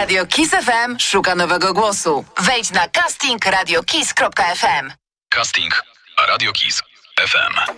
Radio Kiss FM szuka nowego głosu. Wejdź na casting radiokiss.fm. Casting Radio Kiss FM.